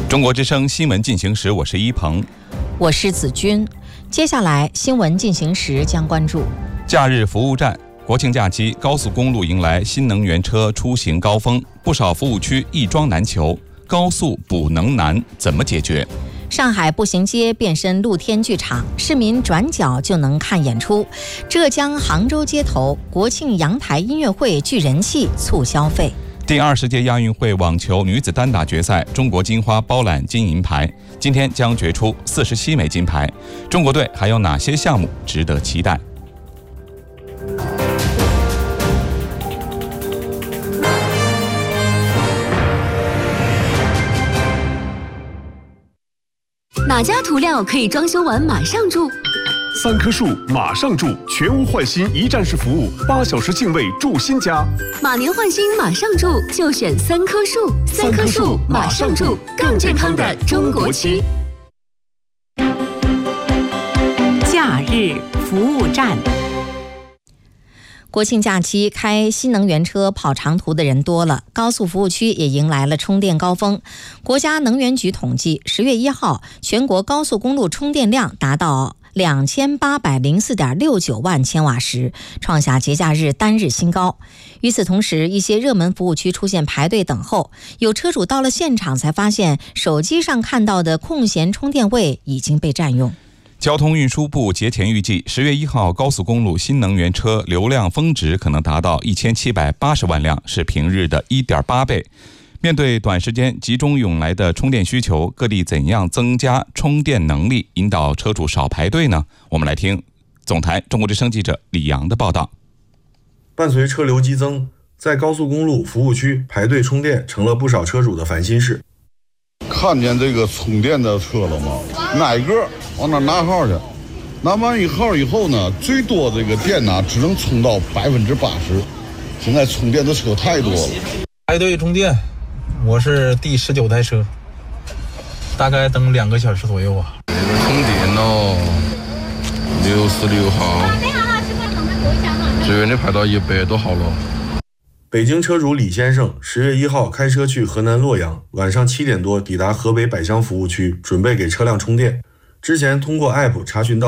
中国之声新闻进行时，我是一鹏， 我是子君。接下来新闻进行时将关注假日服务站。国庆假期，高速公路迎来新能源车出行高峰，不少服务区一桩难求，高速补能难怎么解决？ 上海步行街变身露天剧场，市民转角就能看演出。浙江杭州街头国庆阳台音乐会聚人气促消费。 第20届亚运会网球女子单打决赛，中国金花包揽金银牌，今天将决出47枚金牌。中国队还有哪些项目值得期待？ 哪家涂料可以装修完马上住 ？3棵树马上住，全屋换新一站式服务，8小时净位住新家。 马年换新马上住，就选3棵树。3棵树马上住，更健康的中国区。 假日服务站。国庆假期开新能源车跑长途的人多了，高速服务区也迎来了充电高峰。国家能源局统计，10月1号全国高速公路充电量达到2804.69万千瓦时，创下节假日单日新高。与此同时，一些热门服务区出现排队等候，有车主到了现场才发现手机上看到的空闲充电位已经被占用。 交通运输部节前预计，10月1号高速公路新能源车流量峰值可能达到1780万辆，是平日的1.8倍。面对短时间集中涌来的充电需求，各地怎样增加充电能力，引导车主少排队呢？我们来听总台中国之声记者李阳的报道。 伴随车流激增，在高速公路服务区排队充电成了不少车主的烦心事。 看见这个充电的车了吗？哪个往那拿号去，拿完1号以后呢，最多这个电呢只能充到80%。现在充电的车太多了， 排队充电，我是第19台车，大概等2个小时左右啊。 这个充电了66号，这边的排到100多号了。 北京车主李先生10月1号开车去河南洛阳，晚上7点多抵达河北百乡服务区，准备给车辆充电。之前通过 APP 查询到